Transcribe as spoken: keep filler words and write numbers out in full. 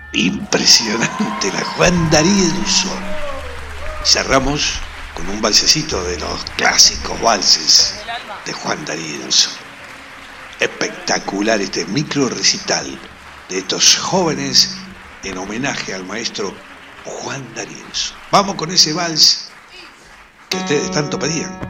Impresionante la Juan D'Arienzo. Cerramos con un valsecito de los clásicos valses de Juan D'Arienzo. Espectacular este micro recital de estos jóvenes en homenaje al maestro Juan D'Arienzo. Vamos con ese vals que ustedes tanto pedían.